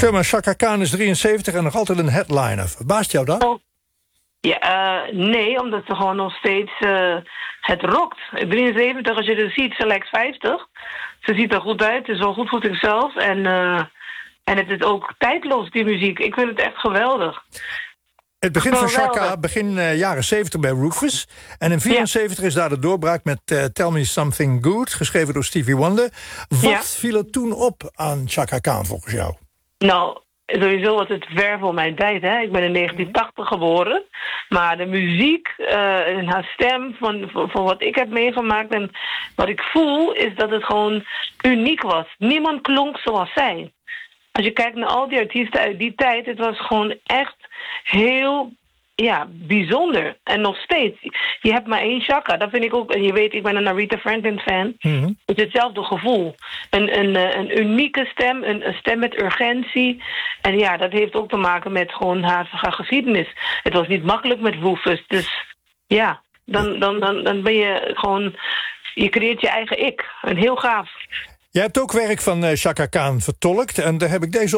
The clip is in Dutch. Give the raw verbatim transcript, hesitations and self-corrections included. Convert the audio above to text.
Zeg maar, Chaka Khan is drieënzeventig en nog altijd een headliner. Verbaast jou dat? Oh. Ja, uh, nee, omdat ze gewoon nog steeds uh, het rokt. drieënzeventig, als je het ziet, ze lijkt vijftig. Ze ziet er goed uit, het is wel goed voor zichzelf. En, uh, en het is ook tijdloos, die muziek. Ik vind het echt geweldig. Het begin van Chaka, begin uh, jaren zeventig bij Rufus. En in vierenzeventig ja. is daar de doorbraak met uh, Tell Me Something Good, geschreven door Stevie Wonder. Wat ja. viel er toen op aan Chaka Khan volgens jou? Nou, sowieso was het ver voor mijn tijd. Hè? Ik ben in negentien tachtig geboren. Maar de muziek uh, en haar stem, van, van, van wat ik heb meegemaakt en wat ik voel, is dat het gewoon uniek was. Niemand klonk zoals zij. Als je kijkt naar al die artiesten uit die tijd, het was gewoon echt heel ja, bijzonder. En nog steeds. Je hebt maar één Chaka. Dat vind ik ook. En je weet, ik ben een Aretha Franklin fan. Mm-hmm. Het is hetzelfde gevoel. Een, een, een unieke stem. Een, een stem met urgentie. En ja, dat heeft ook te maken met gewoon haar, haar geschiedenis. Het was niet makkelijk met Rufus. Dus ja, dan, dan, dan, dan ben je gewoon... Je creëert je eigen ik. En heel gaaf. Jij hebt ook werk van uh, Chaka Khan vertolkt. En daar heb ik deze